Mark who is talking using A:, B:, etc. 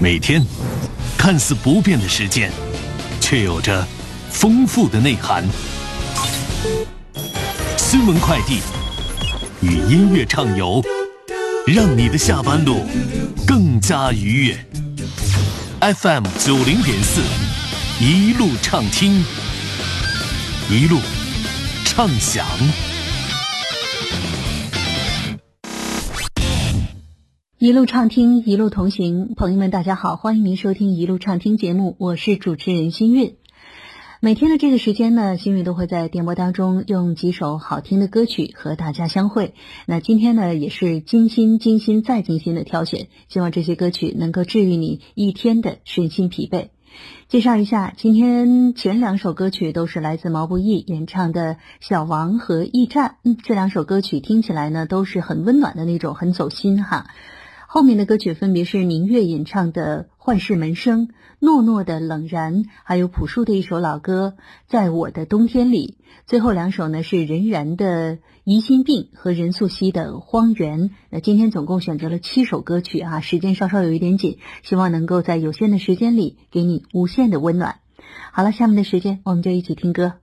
A: 每天看似不变的时间，却有着丰富的内涵。新闻快递与音乐畅游，让你的下班路更加愉悦。FM 90.4，一路畅听，一路畅享。
B: 一路畅听，一路同行。朋友们大家好，欢迎您收听一路畅听节目，我是主持人新韵。每天的这个时间呢，新韵都会在电波当中用几首好听的歌曲和大家相会。那今天呢，也是精心再精心的挑选，希望这些歌曲能够治愈你一天的身心疲惫。介绍一下，今天前两首歌曲都是来自毛不易演唱的《小王》和《驿站》。这两首歌曲听起来呢，都是很温暖的那种，很走心哈。后面的歌曲分别是明月演唱的《幻世门声》，诺诺的《冷然》，还有朴树的一首老歌《在我的冬天里》。最后两首呢是任然的《疑心病》和任素汐的《荒原》。那今天总共选择了7首歌曲啊，时间稍稍有一点紧，希望能够在有限的时间里给你无限的温暖。好了，下面的时间我们就一起听歌。